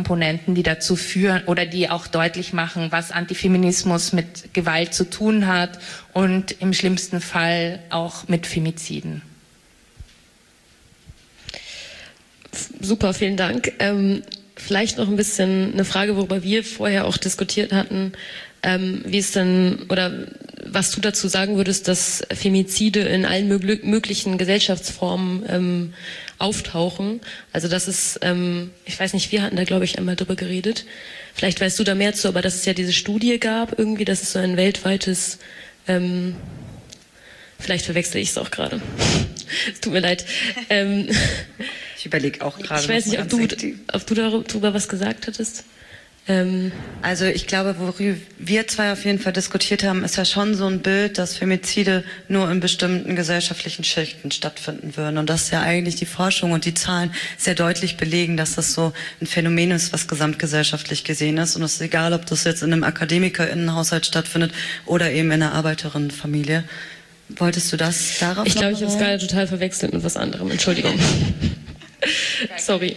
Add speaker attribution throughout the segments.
Speaker 1: Komponenten, die dazu führen oder die auch deutlich machen, was Antifeminismus mit Gewalt zu tun hat und im schlimmsten Fall auch mit Femiziden.
Speaker 2: Super, vielen Dank. Vielleicht noch ein bisschen eine Frage, worüber wir vorher auch diskutiert hatten, wie es denn oder was du dazu sagen würdest, dass Femizide in allen möglichen Gesellschaftsformen auftauchen. Also das ist, ich weiß nicht, wir hatten da glaube ich einmal drüber geredet. Vielleicht weißt du da mehr zu, aber dass es ja diese Studie gab irgendwie, dass es so ein weltweites, vielleicht verwechsel ich es auch gerade. Es tut mir leid.
Speaker 3: Ich überlege auch gerade.
Speaker 2: Ich weiß nicht, ob du darüber was gesagt hattest.
Speaker 3: Also ich glaube, worüber wir zwei auf jeden Fall diskutiert haben, ist ja schon so ein Bild, dass Femizide nur in bestimmten gesellschaftlichen Schichten stattfinden würden. Und das ist ja eigentlich die Forschung und die Zahlen sehr deutlich belegen, dass das so ein Phänomen ist, was gesamtgesellschaftlich gesehen ist. Und es ist egal, ob das jetzt in einem AkademikerInnenhaushalt stattfindet oder eben in einer Arbeiterinnenfamilie. Wolltest du das darauf?
Speaker 2: Ich glaube, ich habe es gerade total verwechselt mit was anderem. Entschuldigung. Sorry.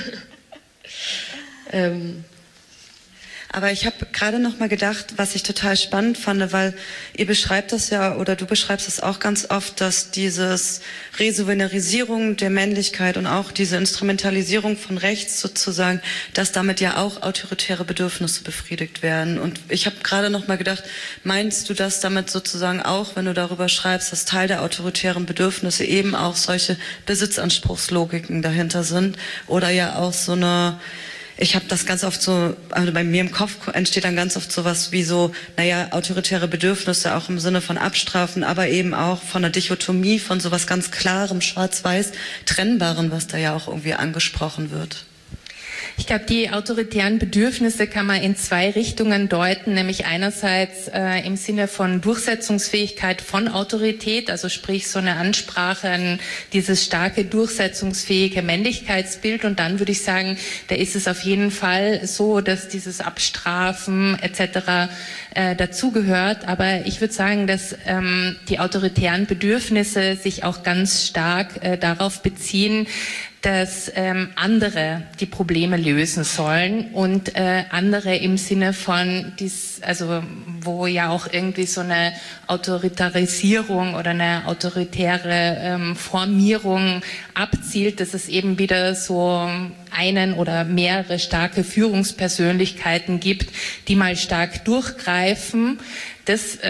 Speaker 3: Aber ich habe gerade noch mal gedacht, was ich total spannend fand, weil ihr beschreibt das ja, oder du beschreibst es auch ganz oft, dass dieses Resouverainisierung der Männlichkeit und auch diese Instrumentalisierung von rechts sozusagen, dass damit ja auch autoritäre Bedürfnisse befriedigt werden. Und ich habe gerade noch mal gedacht, meinst du das damit sozusagen auch, wenn du darüber schreibst, dass Teil der autoritären Bedürfnisse eben auch solche Besitzanspruchslogiken dahinter sind oder ja auch so eine... Ich habe das ganz oft so, also bei mir im Kopf entsteht dann ganz oft sowas wie so, naja, autoritäre Bedürfnisse auch im Sinne von Abstrafen, aber eben auch von einer Dichotomie, von sowas ganz Klarem, Schwarz-Weiß, Trennbaren, was da ja auch irgendwie angesprochen wird.
Speaker 1: Ich glaube, die autoritären Bedürfnisse kann man in zwei Richtungen deuten, nämlich einerseits im Sinne von Durchsetzungsfähigkeit von Autorität, also sprich so eine Ansprache an dieses starke, durchsetzungsfähige Männlichkeitsbild. Und dann würde ich sagen, da ist es auf jeden Fall so, dass dieses Abstrafen etc. Dazugehört. Aber ich würde sagen, dass die autoritären Bedürfnisse sich auch ganz stark darauf beziehen, dass andere die Probleme lösen sollen und andere im Sinne von also wo ja auch irgendwie so eine Autoritarisierung oder eine autoritäre Formierung abzielt, dass es eben wieder so einen oder mehrere starke Führungspersönlichkeiten gibt, die mal stark durchgreifen. Das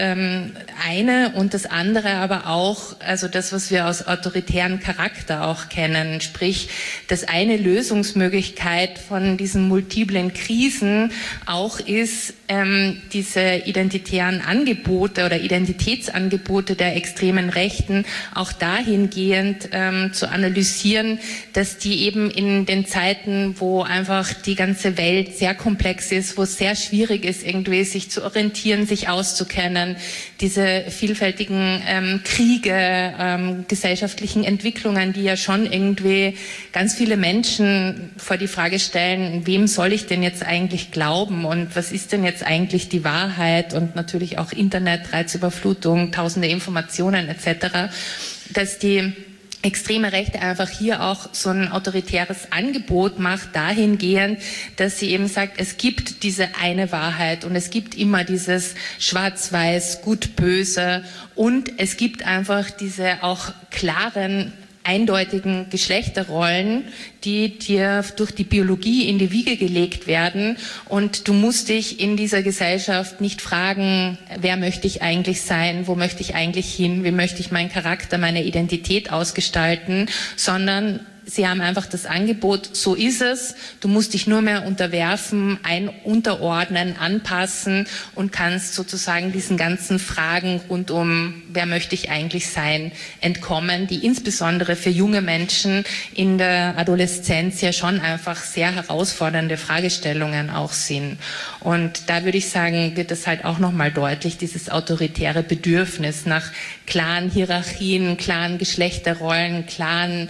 Speaker 1: eine und das andere aber auch, also das, was wir aus autoritären Charakter auch kennen, sprich, dass eine Lösungsmöglichkeit von diesen multiplen Krisen auch ist, diese identitären Angebote oder Identitätsangebote der extremen Rechten auch dahingehend zu analysieren, dass die eben in den Zeiten, wo einfach die ganze Welt sehr komplex ist, wo es sehr schwierig ist, irgendwie sich zu orientieren, sich auszukennen, diese vielfältigen Kriege, gesellschaftlichen Entwicklungen, die ja schon irgendwie ganz viele Menschen vor die Frage stellen, wem soll ich denn jetzt eigentlich glauben und was ist denn jetzt eigentlich die Wahrheit und natürlich auch Internet, Reizüberflutung, tausende Informationen etc., dass die extreme Rechte einfach hier auch so ein autoritäres Angebot macht, dahingehend, dass sie eben sagt, es gibt diese eine Wahrheit und es gibt immer dieses Schwarz-Weiß, Gut-Böse und es gibt einfach diese auch klaren, eindeutigen Geschlechterrollen, die dir durch die Biologie in die Wiege gelegt werden und du musst dich in dieser Gesellschaft nicht fragen, wer möchte ich eigentlich sein, wo möchte ich eigentlich hin, wie möchte ich meinen Charakter, meine Identität ausgestalten, sondern sie haben einfach das Angebot, so ist es, du musst dich nur mehr unterwerfen, unterordnen, anpassen und kannst sozusagen diesen ganzen Fragen rund um, wer möchte ich eigentlich sein, entkommen, die insbesondere für junge Menschen in der Adoleszenz ja schon einfach sehr herausfordernde Fragestellungen auch sind. Und da würde ich sagen, wird es halt auch nochmal deutlich, dieses autoritäre Bedürfnis nach klaren Hierarchien, klaren Geschlechterrollen, klaren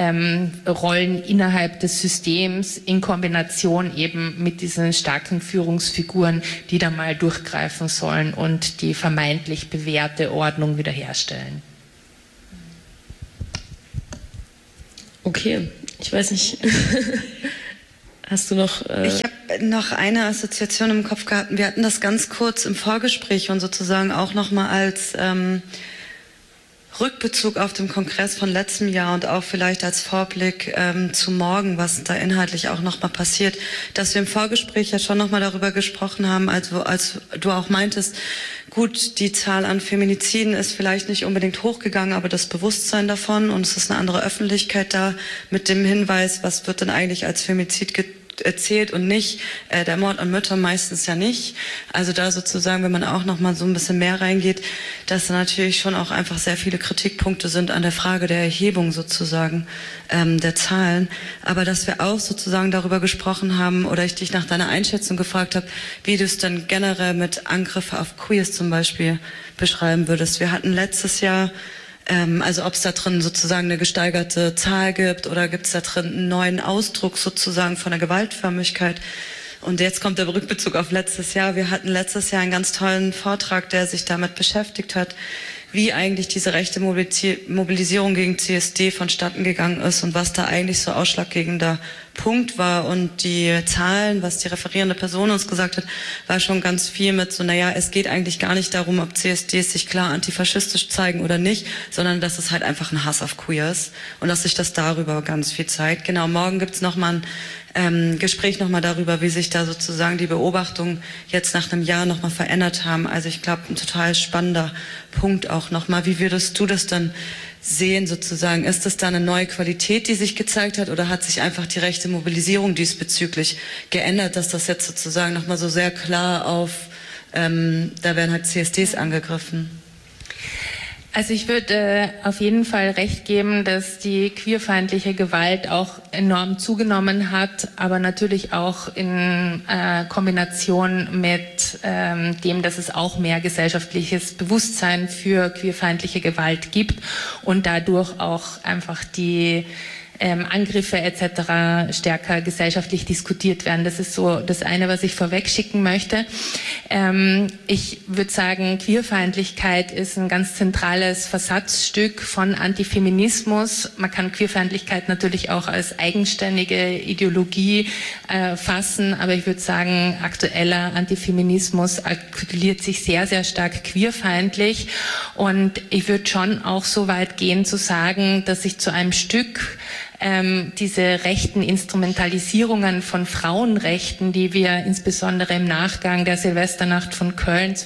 Speaker 1: Rollen innerhalb des Systems in Kombination eben mit diesen starken Führungsfiguren, die da mal durchgreifen sollen und die vermeintlich bewährte Ordnung wiederherstellen.
Speaker 2: Okay, ich weiß nicht. Ich glaube, wir haben jetzt, glaube ich, alle Fragen beantwortet. Ich würde sagen, wir schließen den Raum. Oder? Ja, genau. Danke.
Speaker 3: Danke.
Speaker 2: Okay, ich weiß nicht. hast du noch...
Speaker 3: Ich habe noch eine Assoziation im Kopf gehabt. Wir hatten das ganz kurz im Vorgespräch und sozusagen auch nochmal als Rückbezug auf den Kongress von letztem Jahr und auch vielleicht als Vorblick zu morgen, was da inhaltlich auch nochmal passiert, dass wir im Vorgespräch ja schon nochmal darüber gesprochen haben, also als du auch meintest, gut, die Zahl an Feminiziden ist vielleicht nicht unbedingt hochgegangen, aber das Bewusstsein davon und es ist eine andere Öffentlichkeit da mit dem Hinweis, was wird denn eigentlich als Femizid erzählt und nicht, der Mord an Müttern meistens ja nicht. Also da sozusagen, wenn man auch noch mal so ein bisschen mehr reingeht, dass da natürlich schon auch einfach sehr viele Kritikpunkte sind an der Frage der Erhebung sozusagen der Zahlen. Aber dass wir auch sozusagen darüber gesprochen haben oder ich dich nach deiner Einschätzung gefragt habe, wie du es dann generell mit Angriffen auf Queers zum Beispiel beschreiben würdest. Wir hatten letztes Jahr also ob es da drin sozusagen eine gesteigerte Zahl gibt oder gibt es da drin einen neuen Ausdruck sozusagen von der Gewaltförmigkeit. Und jetzt kommt der Rückbezug auf letztes Jahr. Wir hatten letztes Jahr einen ganz tollen Vortrag, der sich damit beschäftigt hat, wie eigentlich diese rechte Mobilisierung gegen CSD vonstatten gegangen ist und was da eigentlich so ausschlaggebender Punkt war. Und die Zahlen, was die referierende Person uns gesagt hat, war schon ganz viel mit so, naja, es geht eigentlich gar nicht darum, ob CSDs sich klar antifaschistisch zeigen oder nicht, sondern dass es halt einfach ein Hass auf Queers und dass sich das darüber ganz viel zeigt. Genau, morgen gibt's nochmal ein Gespräch nochmal darüber, wie sich da sozusagen die Beobachtungen jetzt nach einem Jahr nochmal verändert haben. Also ich glaube, ein total spannender Punkt auch nochmal. Wie würdest du das dann sehen sozusagen? Ist das da eine neue Qualität, die sich gezeigt hat oder hat sich einfach die rechte Mobilisierung diesbezüglich geändert, dass das jetzt sozusagen nochmal so sehr klar auf, da werden halt CSDs angegriffen?
Speaker 1: Also ich würde auf jeden Fall recht geben, dass die queerfeindliche Gewalt auch enorm zugenommen hat, aber natürlich auch in Kombination mit dem, dass es auch mehr gesellschaftliches Bewusstsein für queerfeindliche Gewalt gibt und dadurch auch einfach die Angriffe etc. stärker gesellschaftlich diskutiert werden. Das ist so das eine, was ich vorweg schicken möchte. Ich würde sagen, Queerfeindlichkeit ist ein ganz zentrales Versatzstück von Antifeminismus. Man kann Queerfeindlichkeit natürlich auch als eigenständige Ideologie fassen, aber ich würde sagen, aktueller Antifeminismus artikuliert sich sehr, sehr stark queerfeindlich und ich würde schon auch so weit gehen zu sagen, dass ich zu einem Stück diese rechten Instrumentalisierungen von Frauenrechten, die wir insbesondere im Nachgang der Silvesternacht von Köln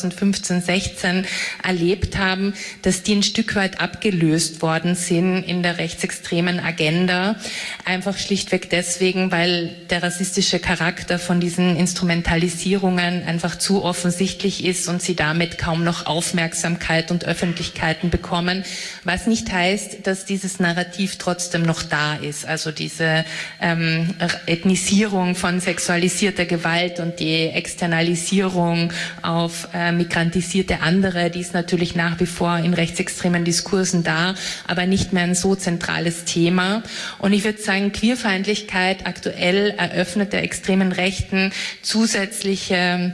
Speaker 1: 2015-16 erlebt haben, dass die ein Stück weit abgelöst worden sind in der rechtsextremen Agenda. Einfach schlichtweg deswegen, weil der rassistische Charakter von diesen Instrumentalisierungen einfach zu offensichtlich ist und sie damit kaum noch Aufmerksamkeit und Öffentlichkeiten bekommen. Was nicht heißt, dass dieses Narrativ trotzdem noch da ist. Also diese Ethnisierung von sexualisierter Gewalt und die Externalisierung auf migrantisierte andere, die ist natürlich nach wie vor in rechtsextremen Diskursen da, aber nicht mehr ein so zentrales Thema. Und ich würde sagen, Queerfeindlichkeit aktuell eröffnet der extremen Rechten zusätzliche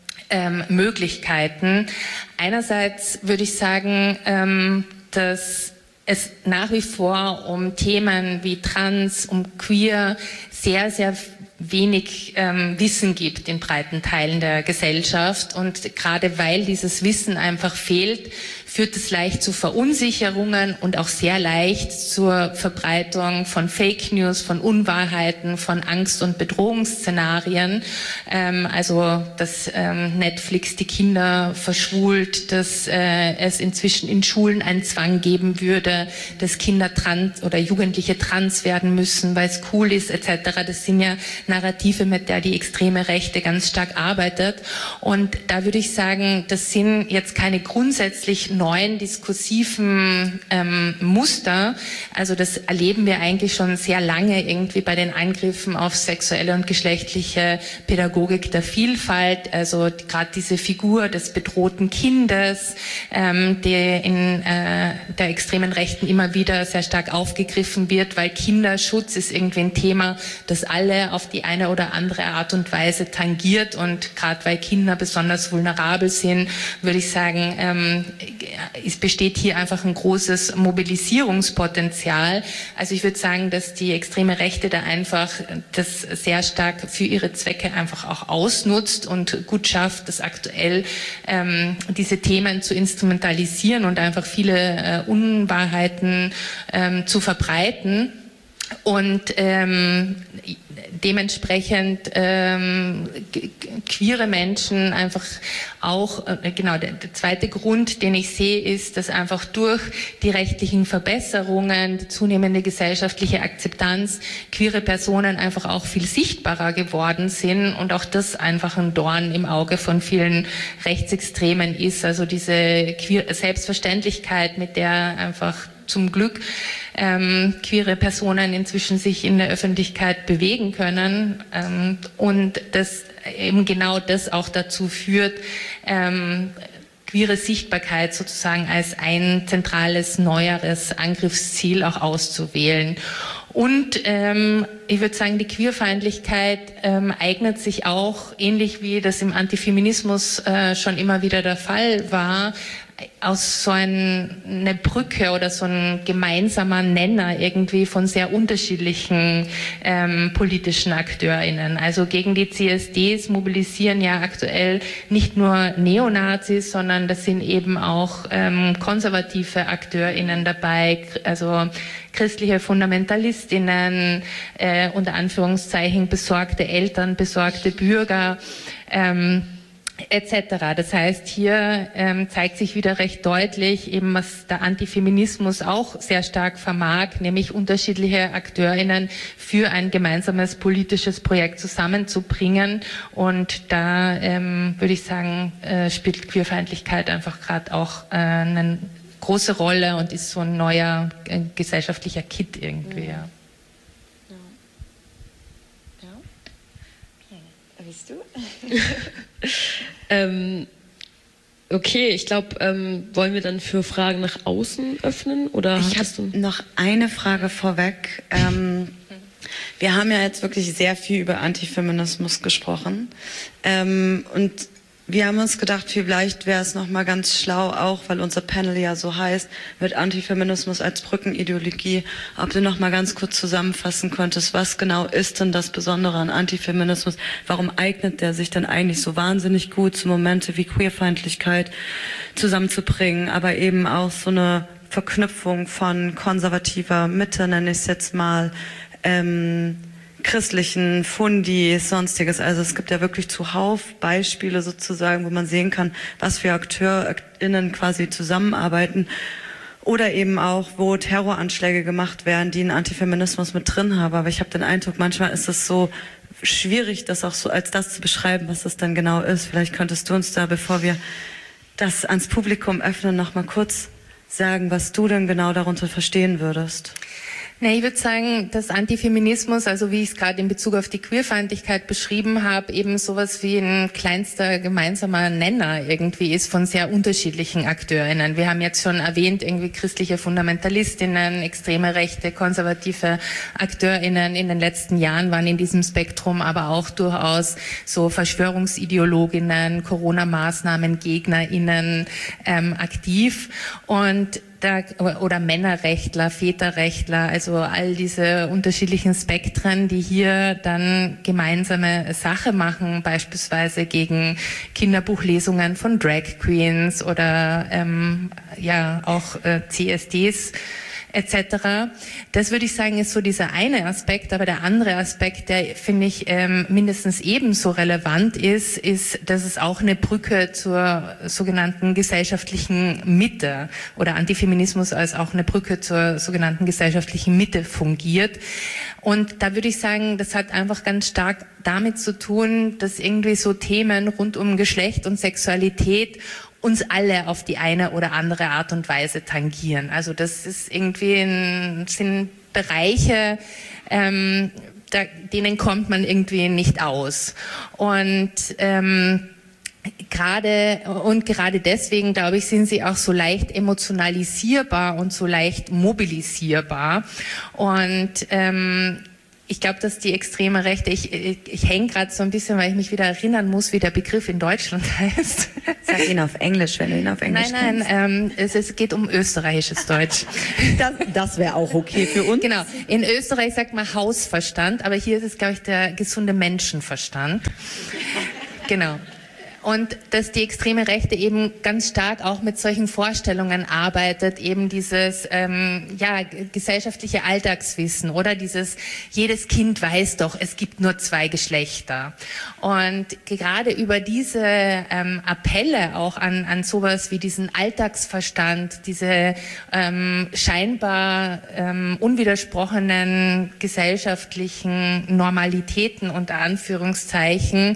Speaker 1: Möglichkeiten. Einerseits würde ich sagen, dass es nach wie vor um Themen wie Trans, um Queer sehr, sehr wenig Wissen gibt in breiten Teilen der Gesellschaft. Und gerade weil dieses Wissen einfach fehlt, führt es leicht zu Verunsicherungen und auch sehr leicht zur Verbreitung von Fake News, von Unwahrheiten, von Angst- und Bedrohungsszenarien. Also, dass Netflix die Kinder verschwult, dass es inzwischen in Schulen einen Zwang geben würde, dass Kinder trans oder Jugendliche trans werden müssen, weil es cool ist, etc. Das sind ja Narrative, mit der die extreme Rechte ganz stark arbeitet. Und da würde ich sagen, das sind jetzt keine grundsätzlich neuen diskursiven Muster. Also das erleben wir eigentlich schon sehr lange irgendwie bei den Eingriffen auf sexuelle und geschlechtliche Pädagogik der Vielfalt. Also gerade diese Figur des bedrohten Kindes, die in der extremen Rechten immer wieder sehr stark aufgegriffen wird, weil Kinderschutz ist irgendwie ein Thema, das alle auf die eine oder andere Art und Weise tangiert und gerade weil Kinder besonders vulnerabel sind, würde ich sagen, es besteht hier einfach ein großes Mobilisierungspotenzial. Also ich würde sagen, dass die extreme Rechte da einfach das sehr stark für ihre Zwecke einfach auch ausnutzt und gut schafft, das aktuell diese Themen zu instrumentalisieren und einfach viele Unwahrheiten zu verbreiten. Und dementsprechend queere Menschen einfach auch, genau, der zweite Grund, den ich sehe, ist, dass einfach durch die rechtlichen Verbesserungen, die zunehmende gesellschaftliche Akzeptanz, queere Personen einfach auch viel sichtbarer geworden sind und auch das einfach ein Dorn im Auge von vielen Rechtsextremen ist. Also diese Selbstverständlichkeit, mit der einfach zum Glück queere Personen inzwischen sich in der Öffentlichkeit bewegen können und das eben genau das auch dazu führt, queere Sichtbarkeit sozusagen als ein zentrales, neueres Angriffsziel auch auszuwählen. Und ich würde sagen, die Queerfeindlichkeit eignet sich auch, ähnlich wie das im Antifeminismus schon immer wieder der Fall war, aus so eine Brücke oder so ein gemeinsamer Nenner irgendwie von sehr unterschiedlichen politischen AkteurInnen. Also gegen die CSDs mobilisieren ja aktuell nicht nur Neonazis, sondern das sind eben auch konservative AkteurInnen dabei, also christliche FundamentalistInnen, unter Anführungszeichen besorgte Eltern, besorgte Bürger, etc. Das heißt, hier zeigt sich wieder recht deutlich, eben was der Antifeminismus auch sehr stark vermag, nämlich unterschiedliche AkteurInnen für ein gemeinsames politisches Projekt zusammenzubringen. Und da würde ich sagen, spielt Queerfeindlichkeit einfach gerade auch eine große Rolle und ist so ein neuer gesellschaftlicher Kit irgendwie. Ja.
Speaker 2: Bist du? Okay, ich glaube, wollen wir dann für Fragen nach außen öffnen? Oder
Speaker 3: ich habe noch eine Frage vorweg. Wir haben ja jetzt wirklich sehr viel über Antifeminismus gesprochen. Und wir haben uns gedacht, vielleicht wäre es nochmal ganz schlau, auch weil unser Panel ja so heißt, mit Antifeminismus als Brückenideologie, ob du nochmal ganz kurz zusammenfassen könntest, was genau ist denn das Besondere an Antifeminismus? Warum eignet der sich denn eigentlich so wahnsinnig gut, so Momente wie Queerfeindlichkeit zusammenzubringen, aber eben auch so eine Verknüpfung von konservativer Mitte, nenne ich es jetzt mal, christlichen Fundis, sonstiges. Also es gibt ja wirklich zuhauf Beispiele sozusagen, wo man sehen kann, was für AkteurInnen quasi zusammenarbeiten. Oder eben auch, wo Terroranschläge gemacht werden, die einen Antifeminismus mit drin haben. Aber ich habe den Eindruck, manchmal ist es so schwierig, das auch so als das zu beschreiben, was das dann genau ist. Vielleicht könntest du uns da, bevor wir das ans Publikum öffnen, noch mal kurz sagen, was du denn genau darunter verstehen würdest.
Speaker 1: Nee, ich würde sagen, dass Antifeminismus, also wie ich es gerade in Bezug auf die Queerfeindlichkeit beschrieben habe, eben sowas wie ein kleinster gemeinsamer Nenner irgendwie ist von sehr unterschiedlichen AkteurInnen. Wir haben jetzt schon erwähnt, irgendwie christliche FundamentalistInnen, extreme rechte, konservative AkteurInnen in den letzten Jahren waren in diesem Spektrum, aber auch durchaus so Verschwörungsideologinnen, Corona-Maßnahmen, GegnerInnen aktiv und oder Männerrechtler, Väterrechtler, also all diese unterschiedlichen Spektren, die hier dann gemeinsame Sache machen, beispielsweise gegen Kinderbuchlesungen von Drag Queens oder ja auch CSDs etc. Das würde ich sagen, ist so dieser eine Aspekt, aber der andere Aspekt, der finde ich mindestens ebenso relevant ist, dass es auch eine Brücke zur sogenannten gesellschaftlichen Mitte oder Antifeminismus als auch eine Brücke zur sogenannten gesellschaftlichen Mitte fungiert. Und da würde ich sagen, das hat einfach ganz stark damit zu tun, dass irgendwie so Themen rund um Geschlecht und Sexualität uns alle auf die eine oder andere Art und Weise tangieren. Also das ist irgendwie sind Bereiche, denen kommt man irgendwie nicht aus. Und gerade deswegen, glaube ich, sind sie auch so leicht emotionalisierbar und so leicht mobilisierbar. Und ich glaube, dass die extreme Rechte, ich hänge gerade so ein bisschen, weil ich mich wieder erinnern muss, wie der Begriff in Deutschland heißt.
Speaker 3: Sag ihn auf Englisch, wenn du ihn auf Englisch
Speaker 1: Nein, es geht um österreichisches Deutsch.
Speaker 4: Das wäre auch okay für uns.
Speaker 1: Genau. In Österreich sagt man Hausverstand, aber hier ist es, glaube ich, der gesunde Menschenverstand. Genau. Und dass die extreme Rechte eben ganz stark auch mit solchen Vorstellungen arbeitet, eben dieses gesellschaftliche Alltagswissen oder dieses, jedes Kind weiß doch, es gibt nur 2 Geschlechter. Und gerade über diese Appelle auch an sowas wie diesen Alltagsverstand, diese scheinbar unwidersprochenen gesellschaftlichen Normalitäten unter Anführungszeichen,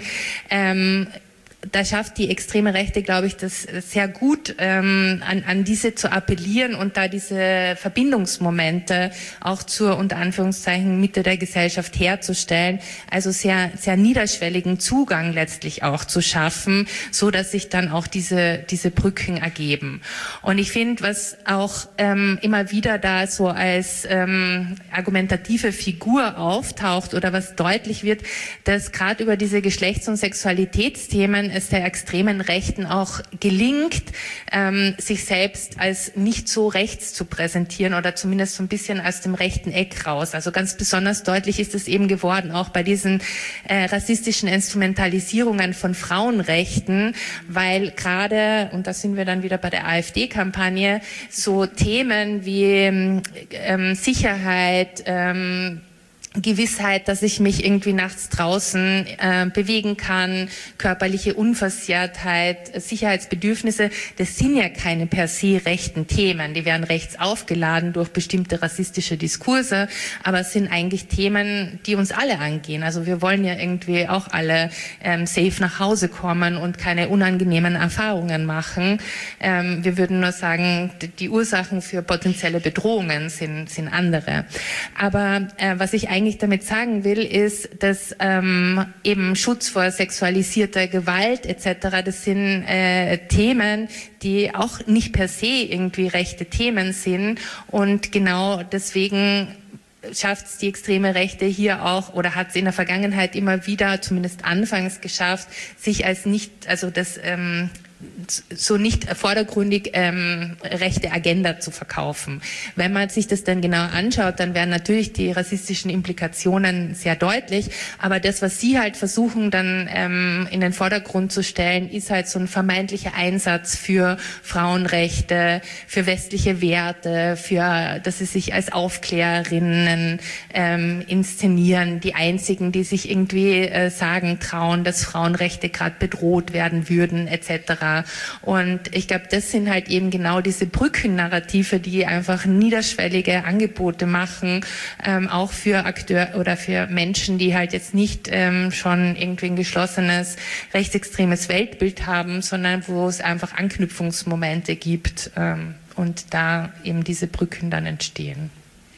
Speaker 1: da schafft die extreme Rechte, glaube ich, das sehr gut, an diese zu appellieren und da diese Verbindungsmomente auch zur, unter Anführungszeichen, Mitte der Gesellschaft herzustellen. Also sehr, sehr niederschwelligen Zugang letztlich auch zu schaffen, so dass sich dann auch diese Brücken ergeben. Und ich finde, was auch immer wieder da so als argumentative Figur auftaucht oder was deutlich wird, dass gerade über diese Geschlechts- und Sexualitätsthemen es der extremen Rechten auch gelingt, sich selbst als nicht so rechts zu präsentieren oder zumindest so ein bisschen aus dem rechten Eck raus. Also ganz besonders deutlich ist es eben geworden, auch bei diesen rassistischen Instrumentalisierungen von Frauenrechten, weil gerade, und da sind wir dann wieder bei der AfD-Kampagne, so Themen wie Sicherheit, Gewissheit, dass ich mich irgendwie nachts draußen bewegen kann, körperliche Unversehrtheit, Sicherheitsbedürfnisse, das sind ja keine per se rechten Themen. Die werden rechts aufgeladen durch bestimmte rassistische Diskurse, aber es sind eigentlich Themen, die uns alle angehen. Also wir wollen ja irgendwie auch alle safe nach Hause kommen und keine unangenehmen Erfahrungen machen. Wir würden nur sagen, die Ursachen für potenzielle Bedrohungen sind andere. Aber was ich eigentlich damit sagen will, ist, dass eben Schutz vor sexualisierter Gewalt etc., das sind Themen, die auch nicht per se irgendwie rechte Themen sind und genau deswegen schafft es die extreme Rechte hier auch oder hat es in der Vergangenheit immer wieder, zumindest anfangs geschafft, sich als nicht, also das so nicht vordergründig rechte Agenda zu verkaufen. Wenn man sich das dann genau anschaut, dann werden natürlich die rassistischen Implikationen sehr deutlich, aber das, was sie halt versuchen dann in den Vordergrund zu stellen, ist halt so ein vermeintlicher Einsatz für Frauenrechte, für westliche Werte, für, dass sie sich als Aufklärerinnen inszenieren, die einzigen, die sich irgendwie sagen trauen, dass Frauenrechte gerade bedroht werden würden, etc. Und ich glaube, das sind halt eben genau diese Brückennarrative, die einfach niederschwellige Angebote machen, auch für Akteure oder für Menschen, die halt jetzt nicht schon irgendwie ein geschlossenes rechtsextremes Weltbild haben, sondern wo es einfach Anknüpfungsmomente gibt und da eben diese Brücken dann entstehen.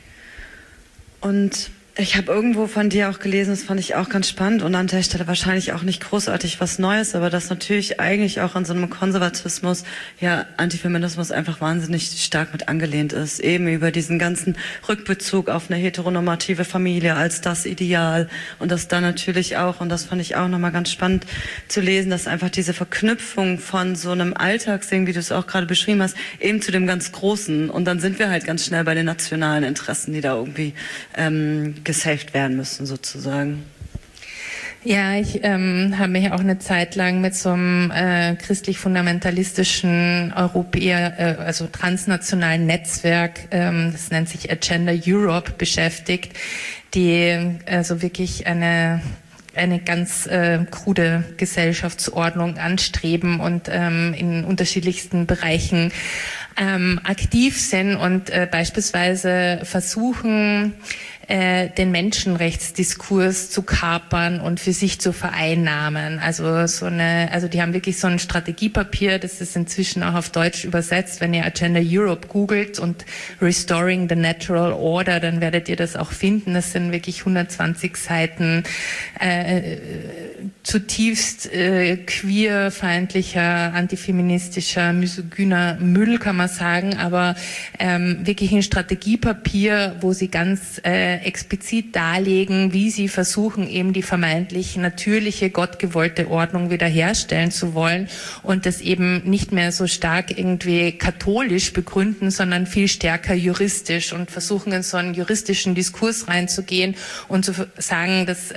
Speaker 3: Und ich habe irgendwo von dir auch gelesen, das fand ich auch ganz spannend und an der Stelle wahrscheinlich auch nicht großartig was Neues, aber dass natürlich eigentlich auch an so einem Konservatismus ja Antifeminismus einfach wahnsinnig stark mit angelehnt ist. Eben über diesen ganzen Rückbezug auf eine heteronormative Familie als das Ideal und das dann natürlich auch, und das fand ich auch nochmal ganz spannend zu lesen, dass einfach diese Verknüpfung von so einem Alltagsding, wie du es auch gerade beschrieben hast, eben zu dem ganz Großen und dann sind wir halt ganz schnell bei den nationalen Interessen, die da irgendwie gesaved werden müssen, sozusagen.
Speaker 1: Ja, ich habe mich auch eine Zeit lang mit so einem christlich-fundamentalistischen also transnationalen Netzwerk, das nennt sich Agenda Europe, beschäftigt, die also wirklich eine ganz krude Gesellschaftsordnung anstreben und in unterschiedlichsten Bereichen aktiv sind und beispielsweise versuchen, den Menschenrechtsdiskurs zu kapern und für sich zu vereinnahmen. Also die haben wirklich so ein Strategiepapier, das ist inzwischen auch auf Deutsch übersetzt. Wenn ihr Agenda Europe googelt und Restoring the Natural Order, dann werdet ihr das auch finden. Das sind wirklich 120 Seiten zutiefst queerfeindlicher, antifeministischer, misogyner Müll, kann man sagen, aber wirklich ein Strategiepapier, wo sie ganz explizit darlegen, wie sie versuchen, eben die vermeintlich natürliche, gottgewollte Ordnung wiederherstellen zu wollen und das eben nicht mehr so stark irgendwie katholisch begründen, sondern viel stärker juristisch und versuchen, in so einen juristischen Diskurs reinzugehen und zu sagen, dass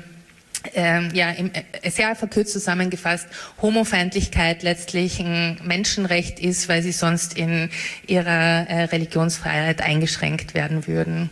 Speaker 1: sehr verkürzt zusammengefasst, Homofeindlichkeit letztlich ein Menschenrecht ist, weil sie sonst in ihrer Religionsfreiheit eingeschränkt werden würden.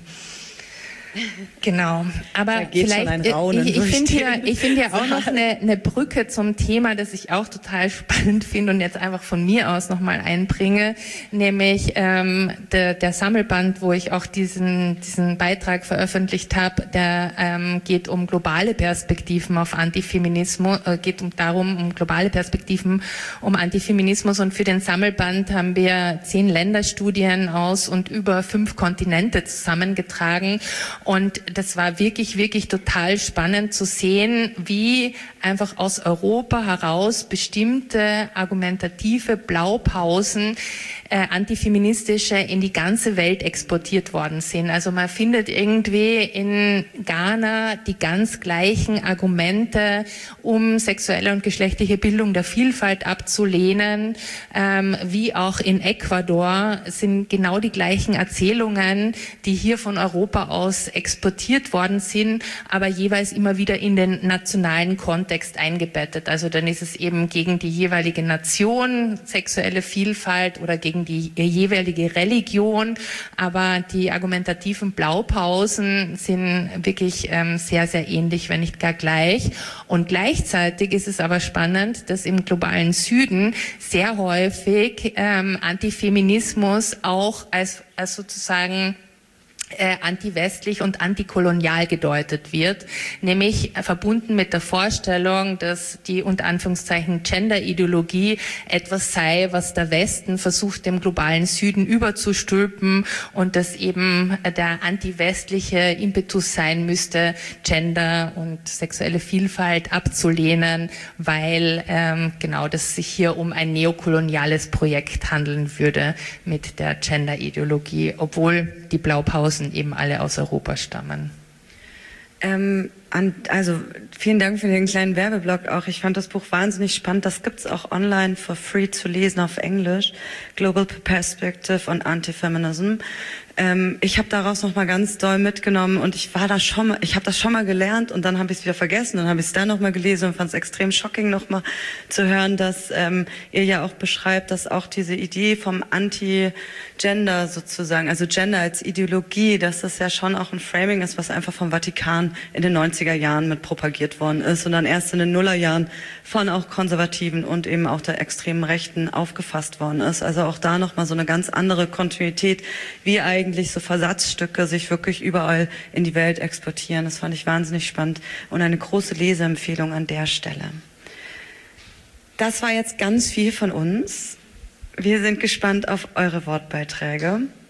Speaker 1: Genau, aber vielleicht, ich finde hier auch noch eine Brücke zum Thema, das ich auch total spannend finde und jetzt einfach von mir aus nochmal einbringe, nämlich der Sammelband, wo ich auch diesen Beitrag veröffentlicht habe, der geht um globale Perspektiven auf Antifeminismus, geht um globale Perspektiven um Antifeminismus, und für den Sammelband haben wir 10 Länderstudien aus und über 5 Kontinente zusammengetragen. Und das war wirklich, wirklich total spannend zu sehen, wie einfach aus Europa heraus bestimmte argumentative Blaupausen antifeministische in die ganze Welt exportiert worden sind. Also man findet irgendwie in Ghana die ganz gleichen Argumente, um sexuelle und geschlechtliche Bildung der Vielfalt abzulehnen, wie auch in Ecuador sind genau die gleichen Erzählungen, die hier von Europa aus exportiert worden sind, aber jeweils immer wieder in den nationalen Kontext eingebettet. Also dann ist es eben gegen die jeweilige Nation, sexuelle Vielfalt, oder gegen die jeweilige Religion, aber die argumentativen Blaupausen sind wirklich sehr, sehr ähnlich, wenn nicht gar gleich. Und gleichzeitig ist es aber spannend, dass im globalen Süden sehr häufig Antifeminismus auch als sozusagen antiwestlich und antikolonial gedeutet wird, nämlich verbunden mit der Vorstellung, dass die unter Anführungszeichen Gender-Ideologie etwas sei, was der Westen versucht, dem globalen Süden überzustülpen, und dass eben der antiwestliche Impetus sein müsste, Gender und sexuelle Vielfalt abzulehnen, weil genau das sich hier um ein neokoloniales Projekt handeln würde mit der Gender-Ideologie, obwohl die Blaupausen eben alle aus Europa stammen.
Speaker 3: Also vielen Dank für den kleinen Werbeblock auch. Ich fand das Buch wahnsinnig spannend. Das gibt's auch online for free zu lesen auf Englisch. Global Perspective on Anti-Feminism. Ich habe daraus noch mal ganz doll mitgenommen, und ich habe das schon mal gelernt und dann habe ich es wieder vergessen, dann habe ich es dann noch mal gelesen und fand es extrem shocking, noch mal zu hören, dass ihr ja auch beschreibt, dass auch diese Idee vom Anti-Gender sozusagen, also Gender als Ideologie, dass das ja schon auch ein Framing ist, was einfach vom Vatikan in den 90er Jahren mit propagiert worden ist und dann erst in den Nullerjahren von auch Konservativen und eben auch der extremen Rechten aufgefasst worden ist. Also auch da noch mal so eine ganz andere Kontinuität, wie eigentlich so Versatzstücke sich wirklich überall in die Welt exportieren. Das fand ich wahnsinnig spannend und eine große Leseempfehlung an der Stelle. Das war jetzt ganz viel von uns. Wir sind gespannt auf eure Wortbeiträge.